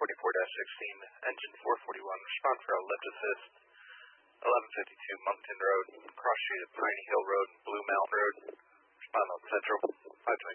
44-16, engine 441, respond for a lift assist, 1152 Moncton Road, cross street of Piney Hill Road and Blue Mountain Road, respond on Central, 526.